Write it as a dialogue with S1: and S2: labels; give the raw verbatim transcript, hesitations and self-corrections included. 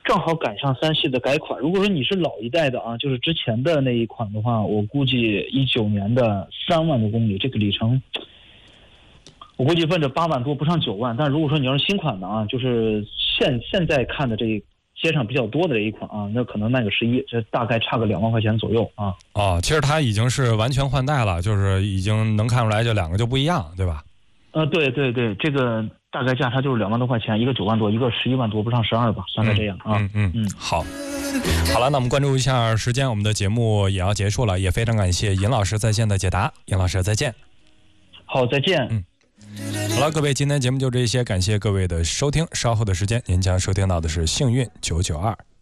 S1: 正好赶上三系的改款。如果说你是老一代的啊，就是之前的那一款的话，我估计一九年的三万多公里，这个里程，我估计奔着八万多不上九万。但如果说你要是新款的啊，就是现现在看的这街上比较多的这一款啊，那可能卖个十一，这大概差个两万块钱左右啊。
S2: 哦，其实它已经是完全换代了，就是已经能看出来这两个就不一样，对吧？
S1: 呃，对对对，这个大概价差就是两万多块钱，一个九万多，一个十一万多，不上十二吧，大概这样啊。
S2: 嗯嗯嗯，好，好了，那我们关注一下时间，我们的节目也要结束了，也非常感谢尹老师在线的解答，尹老师再见。
S1: 好，再见。
S2: 嗯。好了，各位，今天节目就这些，感谢各位的收听。稍后的时间，您将收听到的是幸运九九二。